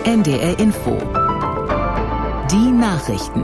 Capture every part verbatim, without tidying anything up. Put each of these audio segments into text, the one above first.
N D R Info. Die Nachrichten.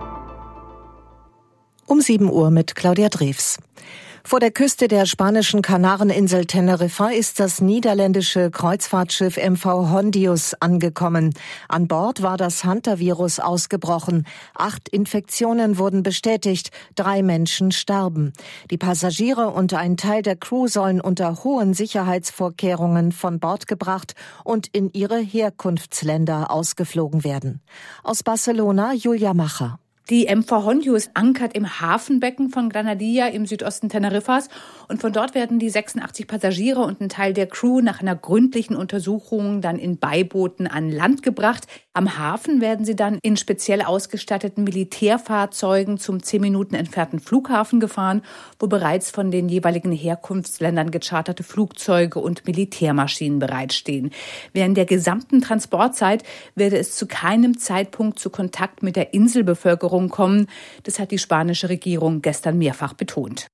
Um sieben Uhr mit Claudia Drews. Vor der Küste der spanischen Kanareninsel Teneriffa ist das niederländische Kreuzfahrtschiff M V Hondius angekommen. An Bord war das Hantavirus ausgebrochen. Acht Infektionen wurden bestätigt, drei Menschen starben. Die Passagiere und ein Teil der Crew sollen unter hohen Sicherheitsvorkehrungen von Bord gebracht und in ihre Herkunftsländer ausgeflogen werden. Aus Barcelona Julia Macher. Die M V Hondius ankert im Hafenbecken von Granadilla im Südosten Teneriffas und von dort werden die sechsundachtzig Passagiere und ein Teil der Crew nach einer gründlichen Untersuchung dann in Beibooten an Land gebracht. Am Hafen werden sie dann in speziell ausgestatteten Militärfahrzeugen zum zehn Minuten entfernten Flughafen gefahren, wo bereits von den jeweiligen Herkunftsländern gecharterte Flugzeuge und Militärmaschinen bereitstehen. Während der gesamten Transportzeit werde es zu keinem Zeitpunkt zu Kontakt mit der Inselbevölkerung kommen. Das hat die spanische Regierung gestern mehrfach betont.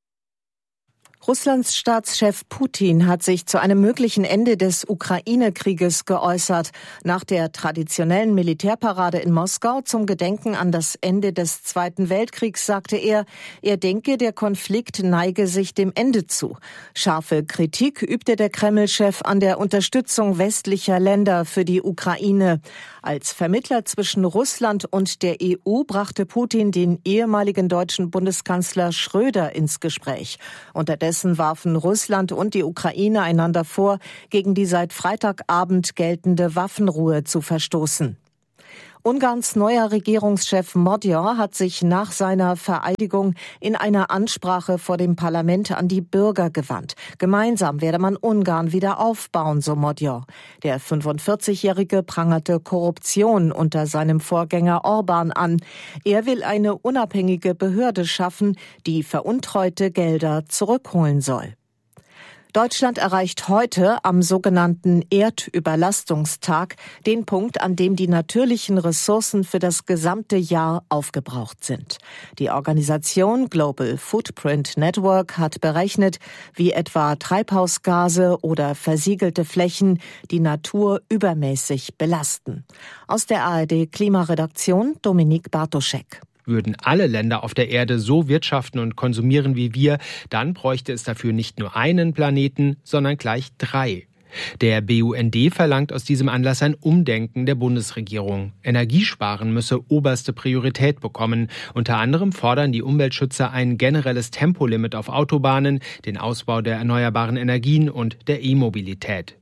Russlands Staatschef Putin hat sich zu einem möglichen Ende des Ukraine-Krieges geäußert. Nach der traditionellen Militärparade in Moskau zum Gedenken an das Ende des Zweiten Weltkriegs sagte er, er denke, der Konflikt neige sich dem Ende zu. Scharfe Kritik übte der Kreml-Chef an der Unterstützung westlicher Länder für die Ukraine. Als Vermittler zwischen Russland und der E U brachte Putin den ehemaligen deutschen Bundeskanzler Schröder ins Gespräch. Unterdessen warfen Russland und die Ukraine einander vor, gegen die seit Freitagabend geltende Waffenruhe zu verstoßen. Ungarns neuer Regierungschef Magyar hat sich nach seiner Vereidigung in einer Ansprache vor dem Parlament an die Bürger gewandt. Gemeinsam werde man Ungarn wieder aufbauen, so Magyar. Der fünfundvierzigjährige prangerte Korruption unter seinem Vorgänger Orbán an. Er will eine unabhängige Behörde schaffen, die veruntreute Gelder zurückholen soll. Deutschland erreicht heute am sogenannten Erdüberlastungstag den Punkt, an dem die natürlichen Ressourcen für das gesamte Jahr aufgebraucht sind. Die Organisation Global Footprint Network hat berechnet, wie etwa Treibhausgase oder versiegelte Flächen die Natur übermäßig belasten. Aus der A R D-Klimaredaktion Dominik Bartoschek. Würden alle Länder auf der Erde so wirtschaften und konsumieren wie wir, dann bräuchte es dafür nicht nur einen Planeten, sondern gleich drei. Der B U N D verlangt aus diesem Anlass ein Umdenken der Bundesregierung. Energiesparen müsse oberste Priorität bekommen. Unter anderem fordern die Umweltschützer ein generelles Tempolimit auf Autobahnen, den Ausbau der erneuerbaren Energien und der E-Mobilität.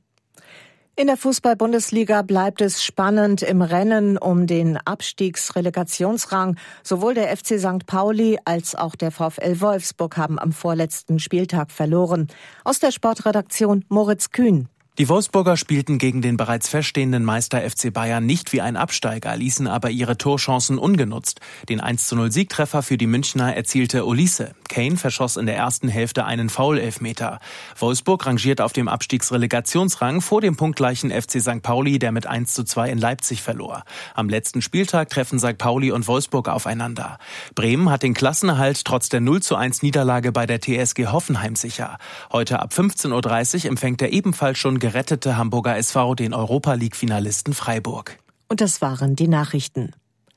In der Fußball-Bundesliga bleibt es spannend im Rennen um den Abstiegsrelegationsrang. Sowohl der F C Sankt Pauli als auch der VfL Wolfsburg haben am vorletzten Spieltag verloren. Aus der Sportredaktion Moritz Kühn. Die Wolfsburger spielten gegen den bereits feststehenden Meister F C Bayern nicht wie ein Absteiger, ließen aber ihre Torchancen ungenutzt. Den eins zu null Siegtreffer für die Münchner erzielte Olise. Kane verschoss in der ersten Hälfte einen Foul-Elfmeter. Wolfsburg rangiert auf dem Abstiegsrelegationsrang vor dem punktgleichen F C Sankt Pauli, der mit eins zu zwei in Leipzig verlor. Am letzten Spieltag treffen Sankt Pauli und Wolfsburg aufeinander. Bremen hat den Klassenerhalt trotz der null zu eins Niederlage bei der T S G Hoffenheim sicher. Heute ab fünfzehn Uhr dreißig empfängt der ebenfalls schon gerettete Hamburger S V den Europa-League-Finalisten Freiburg. Und das waren die Nachrichten.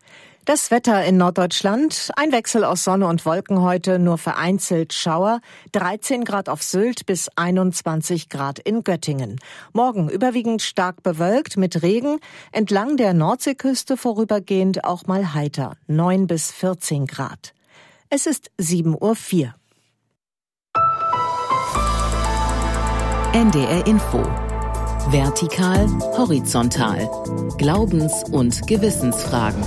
Das Wetter in Norddeutschland, ein Wechsel aus Sonne und Wolken heute, nur vereinzelt Schauer, dreizehn Grad auf Sylt bis einundzwanzig Grad in Göttingen. Morgen überwiegend stark bewölkt mit Regen, entlang der Nordseeküste vorübergehend auch mal heiter, neun bis vierzehn Grad. Es ist sieben Uhr vier. N D R Info. Vertikal, horizontal. Glaubens- und Gewissensfragen.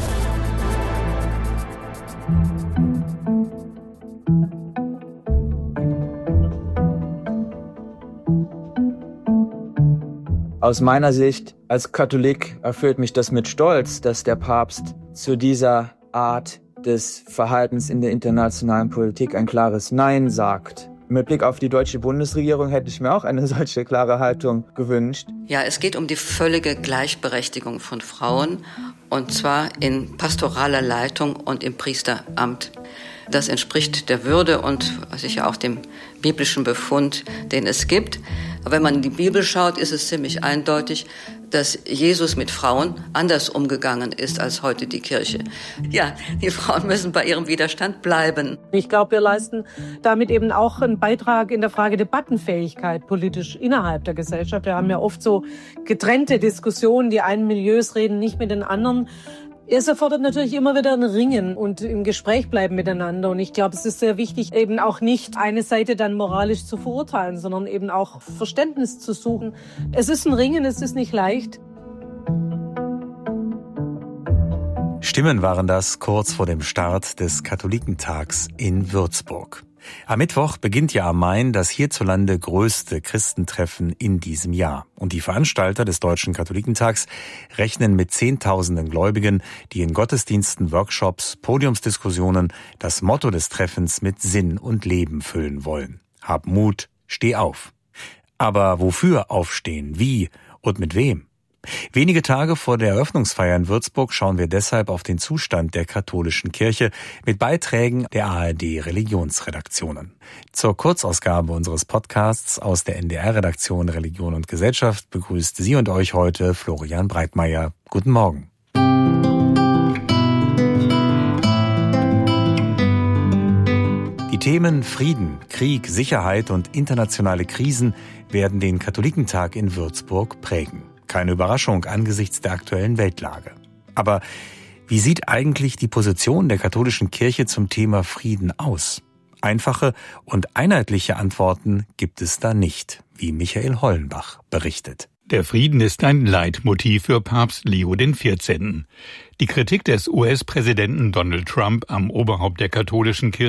Aus meiner Sicht als Katholik erfüllt mich das mit Stolz, dass der Papst zu dieser Art des Verhaltens in der internationalen Politik ein klares Nein sagt. Mit Blick auf die deutsche Bundesregierung hätte ich mir auch eine solche klare Haltung gewünscht. Ja, es geht um die völlige Gleichberechtigung von Frauen, und zwar in pastoraler Leitung und im Priesteramt. Das entspricht der Würde und sicher auch dem biblischen Befund, den es gibt. Aber wenn man in die Bibel schaut, ist es ziemlich eindeutig, dass Jesus mit Frauen anders umgegangen ist als heute die Kirche. Ja, die Frauen müssen bei ihrem Widerstand bleiben. Ich glaube, wir leisten damit eben auch einen Beitrag in der Frage Debattenfähigkeit politisch innerhalb der Gesellschaft. Wir haben ja oft so getrennte Diskussionen, die einen Milieus reden nicht mit den anderen. Es erfordert natürlich immer wieder ein Ringen und im Gespräch bleiben miteinander. Und ich glaube, es ist sehr wichtig, eben auch nicht eine Seite dann moralisch zu verurteilen, sondern eben auch Verständnis zu suchen. Es ist ein Ringen, es ist nicht leicht. Stimmen waren das kurz vor dem Start des Katholikentags in Würzburg. Am Mittwoch beginnt ja am Main das hierzulande größte Christentreffen in diesem Jahr. Und die Veranstalter des Deutschen Katholikentags rechnen mit Zehntausenden Gläubigen, die in Gottesdiensten, Workshops, Podiumsdiskussionen das Motto des Treffens mit Sinn und Leben füllen wollen. Hab Mut, steh auf. Aber wofür aufstehen, wie und mit wem? Wenige Tage vor der Eröffnungsfeier in Würzburg schauen wir deshalb auf den Zustand der katholischen Kirche mit Beiträgen der A R D-Religionsredaktionen. Zur Kurzausgabe unseres Podcasts aus der N D R-Redaktion Religion und Gesellschaft begrüßt Sie und euch heute Florian Breitmeier. Guten Morgen. Die Themen Frieden, Krieg, Sicherheit und internationale Krisen werden den Katholikentag in Würzburg prägen. Keine Überraschung angesichts der aktuellen Weltlage. Aber wie sieht eigentlich die Position der katholischen Kirche zum Thema Frieden aus? Einfache und einheitliche Antworten gibt es da nicht, wie Michael Hollenbach berichtet. Der Frieden ist ein Leitmotiv für Papst Leo der vierzehnte. Die Kritik des U S-Präsidenten Donald Trump am Oberhaupt der katholischen Kirche